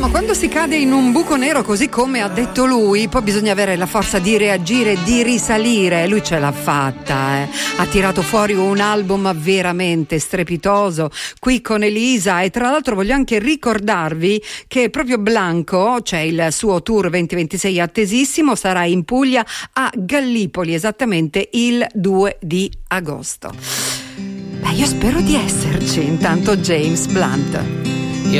Insomma, quando si cade in un buco nero così come ha detto lui, poi bisogna avere la forza di reagire, di risalire. Lui ce l'ha fatta, ha tirato fuori un album veramente strepitoso qui con Elisa. E tra l'altro voglio anche ricordarvi che proprio Blanco, cioè il suo tour 2026 attesissimo, sarà in Puglia a Gallipoli esattamente il 2 di agosto. Beh, io spero di esserci. Intanto James Blunt.